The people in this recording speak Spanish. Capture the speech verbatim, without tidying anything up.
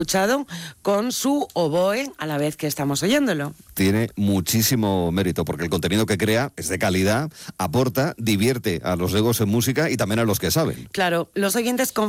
escuchado con su oboe a la vez que estamos oyéndolo. Tiene muchísimo mérito porque el contenido que crea es de calidad, aporta, divierte a los legos en música y también a los que saben. Claro, los oyentes con